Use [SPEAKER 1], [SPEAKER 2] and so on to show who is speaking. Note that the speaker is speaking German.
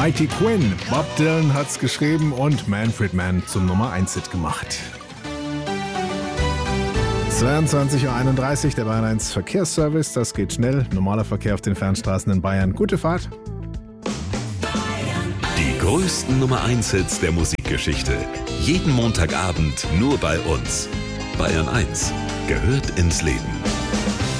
[SPEAKER 1] Mighty Quinn. Bob Dylan hat's geschrieben und Manfred Mann zum Nummer 1 Hit gemacht. 22.31 Uhr, der Bayern 1 Verkehrsservice. Das geht schnell. Normaler Verkehr auf den Fernstraßen in Bayern. Gute Fahrt.
[SPEAKER 2] Die größten Nummer 1 Hits der Musikgeschichte. Jeden Montagabend nur bei uns. Bayern 1 gehört ins Leben.